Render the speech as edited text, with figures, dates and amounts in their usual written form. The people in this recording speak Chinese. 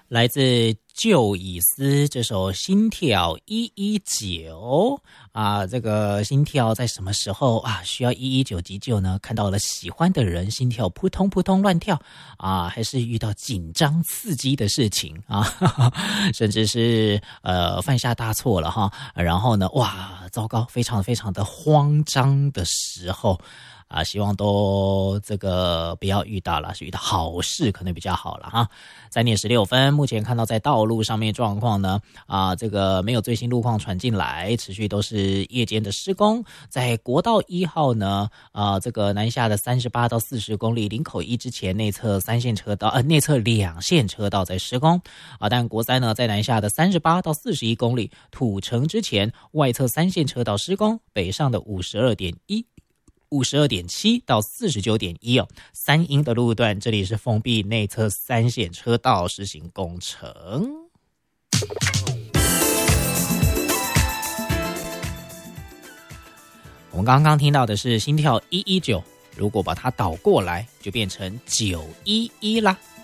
来自旧以斯这首心跳119啊，这个心跳在什么时候啊需要119急救呢？看到了喜欢的人心跳扑通扑通乱跳啊，还是遇到紧张刺激的事情啊，甚至是犯下大错了哈，然后呢哇糟糕，非常非常的慌张的时候。啊，希望都这个不要遇到了，是遇到好事可能比较好了哈。3点16分，目前看到在道路上面状况呢，这个没有最新路况传进来，持续都是夜间的施工。在国道1号呢，这个南下的38到40公里，林口1之前内侧3线车道，内侧2线车道在施工但国3呢，在南下的38到41公里，土城之前外侧3线车道施工，北上的52.7到49.1哦，3英的路段，这里是封闭内侧3线车道实行工程。我们刚刚听到的是心跳119，如果把它倒过来，就变成911啦。